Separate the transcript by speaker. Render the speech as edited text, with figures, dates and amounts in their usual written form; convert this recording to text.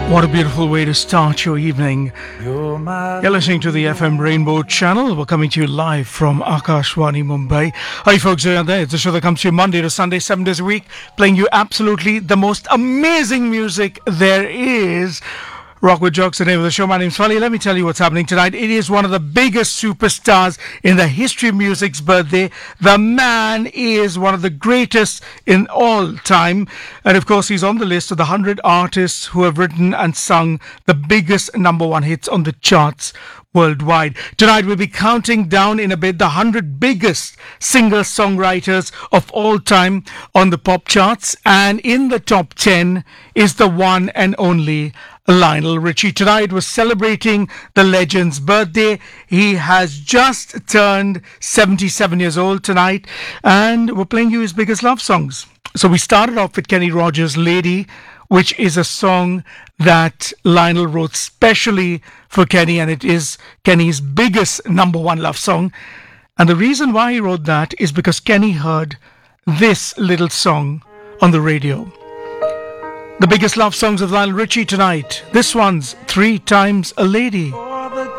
Speaker 1: What a beautiful way to start your evening. You're listening to the FM Rainbow channel. We're coming to you live from Akashwani, Mumbai. Hi folks, there. It's a show that comes to you Monday to Sunday, 7 days a week, playing you absolutely the most amazing music there is. Rock with Jocks, the name of the show. My name's Fali. Let me tell you what's happening tonight. It is one of the biggest superstars in the history of music's birthday. The man is one of the greatest in all time. And of course, he's on the list of the 100 artists who have written and sung the biggest number one hits on the charts worldwide. Tonight we'll be counting down in a bit the 100 biggest singer-songwriters of all time on the pop charts. And in the top 10 is the one and only Lionel Richie. Tonight was celebrating the legend's birthday. He has just turned 77 years old tonight, and we're playing you his biggest love songs. So we started off with Kenny Rogers' Lady, which is a song that Lionel wrote specially for Kenny, and it is Kenny's biggest number one love song. And the reason why he wrote that is because Kenny heard this little song on the radio. The biggest love songs of Lionel Richie tonight. This one's 3 Times a Lady.